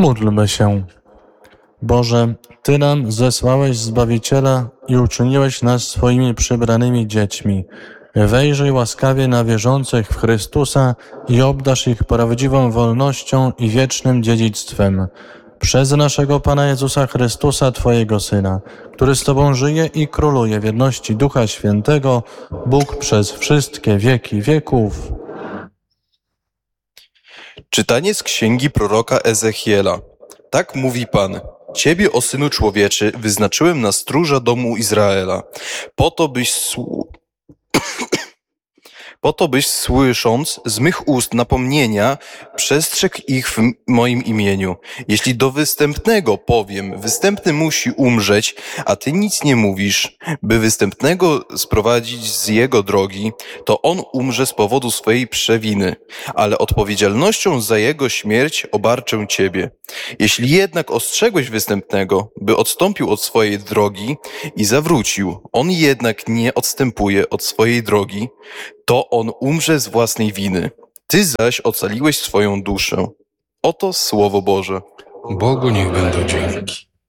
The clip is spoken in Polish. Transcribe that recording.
Módlmy się. Boże, Ty nam zesłałeś Zbawiciela i uczyniłeś nas swoimi przybranymi dziećmi. Wejrzyj łaskawie na wierzących w Chrystusa i obdarz ich prawdziwą wolnością i wiecznym dziedzictwem. Przez naszego Pana Jezusa Chrystusa, Twojego Syna, który z Tobą żyje i króluje w jedności Ducha Świętego, Bóg przez wszystkie wieki wieków. Czytanie z księgi proroka Ezechiela. Tak mówi Pan. Ciebie, o synu człowieczy, wyznaczyłem na stróża domu Izraela, po to byś słysząc z mych ust napomnienia, przestrzegł ich w moim imieniu. Jeśli do występnego powiem, występny musi umrzeć, a ty nic nie mówisz, by występnego sprowadzić z jego drogi, to on umrze z powodu swojej przewiny, ale odpowiedzialnością za jego śmierć obarczę ciebie. Jeśli jednak ostrzegłeś występnego, by odstąpił od swojej drogi i zawrócił, on jednak nie odstępuje od swojej drogi, to on umrze z własnej winy. Ty zaś ocaliłeś swoją duszę. Oto Słowo Boże. Bogu niech będą dzięki.